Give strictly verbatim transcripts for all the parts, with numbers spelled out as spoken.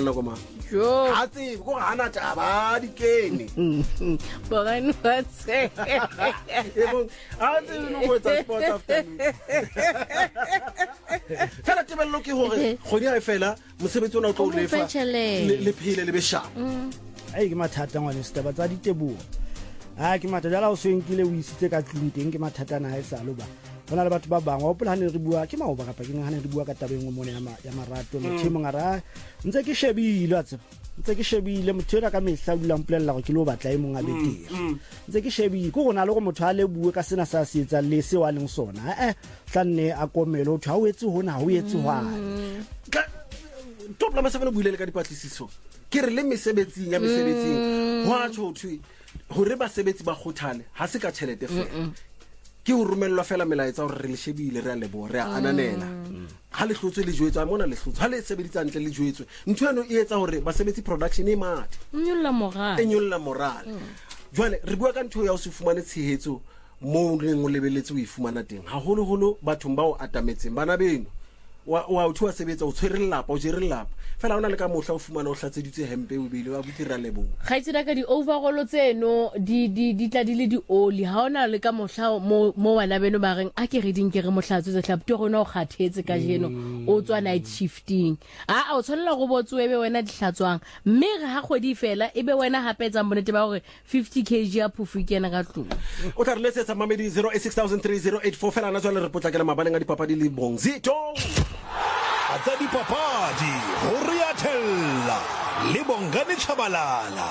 monna go ma jo ha tse go hana taba di kene bogane wa tse e bong ha tse no go tsa sport after fela tebello ke hore kgodi ha e fela mosebetsi ona o tlo lefa le phile le besha ai ke mathata ngwane setaba tsa diteboho ha ke mathata jala o senkile o isitse ka tlung ke mathata na ha e salo ba bona le batho ba bangwe o polane re bua ke maoba kapa ke ngana re bua ka tabeng mo ya ya marato motho mo ngara ntse ke shebile a tseba ntse ke shebile motho ra ka mehla o dula mpolella go ke lo batla e mong a beteng ntse ke shebile go gona le go motho a le bue ka sena sa se etsa le se wa leng sona eh tlanne a komelo o tha o etse hona o etse hwa ka top la masebelo buile le ka dipatlisiso ke re le mesebetsing ya mesebetsing hwa tsho thwi hore ba sebetsi ba khothale ha se ka tšhelete fela ke o romellwa fela melaetsa hore re le shebile re a lebo re a ananela ha le hlotswe le jwetswa mona le hlotswe ha le sebeditsa ntle le jwetswe ntho eno e etsa hore ba sebetsi production e mate nyolla moral e nyolla moral jwale re bua ka ntho ya o se fumane tshehetso mo reng o lebeletse o ifumana teng ha holo holo bathong ba o atametseng bana beno wa wa o thwa sebetsa o tshwerella pa o jerella pa fela ona le ka mohla o fumana o hlatseditse hempe o bile wa butira lebo khaitsira ka di overall tseno di di di tla di le di oli ha ona le ka mohla mo mo wana beno ba reng a ke reading ke re mohlatso tse hlapte rona o kgathetse ka jeno o tswa night shifting a a o tshwanela go botswe ebe wena dihlatswang mme re ha kgwedi fela ebe wena hape tsa bonete ba gore fifty kilograms ya phufu kena ka tlung o tla re letsetsa mamedi zero eight six three zero eight four fela na tswa le re potla ke le mabaleng a dipapadi le bongzito Atsa dipapadi ho Riathella le Bongane Chabalala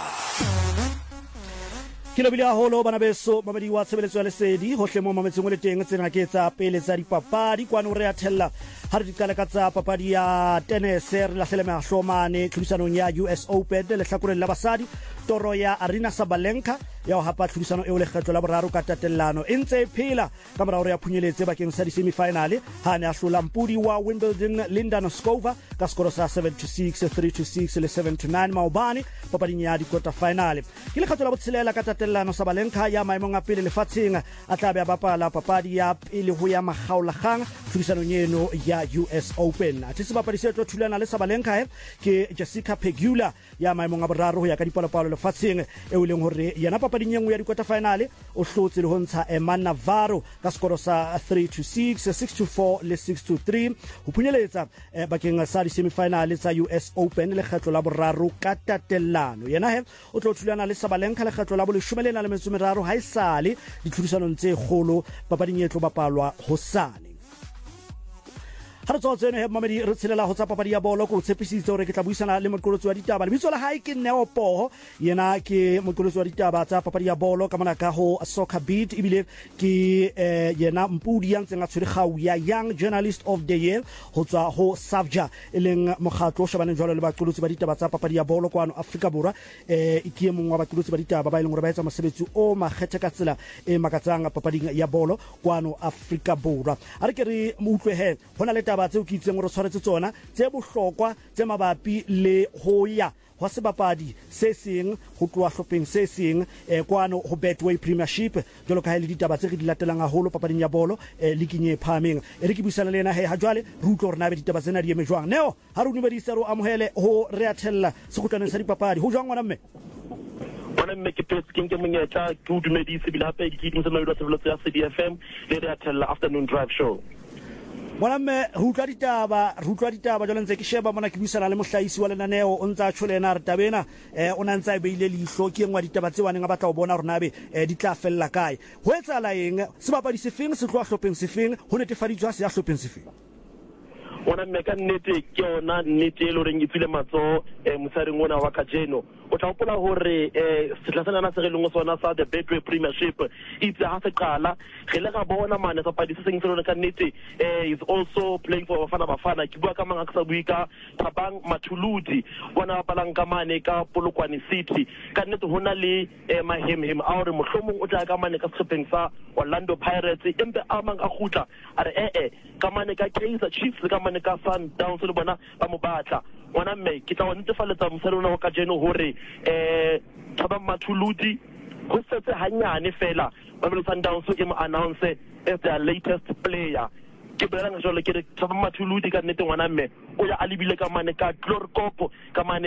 Kilo bile haholo bana beso mamedi wa tshebeletso ya lesedi hohle mo mametseng le teng tsena ke tsa pele tsa dipapadi kwano Riathella ha re dikala ka tsa papadi ya tennis re la hlele mahlomane tlhodisanong ya U S Open le hlakoreng la basadi toro ya Arina Sabalenka ya ho hapa tlhodisano e o le kgetlo la boraro ka tatellano e ntse phela ka morao ya phunyeletse bakeng sa di semi-finale ha ne a hlola mpudi wa Wimbledon Linda Noskova ka skoro sa seven to six, three to six le seven to nine maobane papading ya di quarter finale ke le kgetlo la botshelela ka tatellano Sabalenka ya maemong a pele lefatsheng a tla be a bapala papadi ya pele ho ya magaolagang tlhodisanong eno ya U S Open a tse bapadi se tlo thulana le Sabalenka ke Jessica Pegula ya maemong a boraro ho ya ka dipalopalo lefatsheng e o leng hore yena papading ya di quarter finale o hlotse le ho ntsha Emma Navarro ka skoro sa three to six, six to four le six to three ho phunyeletsa bakeng sa di semi-finale tsa U S Open le kgetlo la boraro ka tatellano yena he o tlo thulana le Sabalenka le kgetlo la bo leshome le na le metso meraro ha isale di tlhodisanong tse kgolo papading e tlo bapalwa hosane ha re tsotse ne mamedi re tshelela ho tsa papadi ya bolo ko tshepisitse hore ke tla buisana le moqolotsi wa ditaba le bitso la hae ke Neo Poho yena ke moqolotsi wa ditaba tsa papadi ya bolo ka mona ka ho Soccer Beat ibile ke eh, yena mpudi ya ntseng a tshwere gau ya Young Journalist of the Year ho tswa ho Savja e leng mokgatlo o shebaneng jwalo le baqolotsi ba ditaba tsa papadi ya bolo kwano Afrika Borwa eh ke mongwe wa baqolotsi ba ditaba ba ileng hore ba etsa mosebetsi o makgethe ka tsela e makatsang papading ya bolo kwano Afrika Borwa a re ke re mo utlwe he hona le ba tseo ke itseng re tshwaretse tsona tse bohlokwa tse mabapi le ho ya ho sebapadi se seng ho tloa hlopheng se seng eh kwano ho Betway Premiership jalo ka hele ditaba tse re di latelang haholo papading ya bolo eh likinye phameng e re ke buisana le ena he ha jwale re utlwa re na be ditaba tsena di eme jwang Neo ha re dumedisa ro amohele ho Riathella sekhutlwaneng sa dipapadi ho jwang ngwana mme bona mme ke petse ke nke monyetla ke o dumedise bila hape ke ditse no ile tsebelo tsa C D F M le Riathella afternoon drive show bona mme re utlwa ditaba re utlwa ditaba jalo ntse ke sheba mona ke buisana le mohlahisi wa lenaneo o ntsa tshwelena re tabena eh o nantsa e beile lihlo ke engwa ditaba tse waneng a batla o bona rona be di tla fella kae ho etsala eng se bapadi se feng se tloa hlopheng se feng ho netefaditswa se ya hlopheng se feng ona mme ka nnete ke ona nnete le reng itsile matso eh mosareng ona wa kajeno o tla hopola hore eh setlasana se re leng sona sa the Betway Premiership itse ha se qala re le ga bona mane sa padi se seng se rona ka nnete eh is also playing for Bafana Bafana ke bua ka manga ka sa buika Thabang Mathuludi bona ba palang ka mane ka Polokwane City ka nnete hona le eh mahemhem a hore mohlomong o tla ka mane ka sehlopeng sa Orlando Pirates empe a mang a khutla are eh eh ka mane ka Kaizer Chiefs ka mane ka Sundowns le bona ba mo batla wana mme ke tla netefaletsa mosalona wa kajeno hore eh Thabang Mathuludi go setse hanyane fela ba mo Sundowns ke mo announce as their latest player ke bela nga jole ke Thabang Mathuludi ka nnete ngwana mme o ya alibile ka mane ka Glory Cup ka mane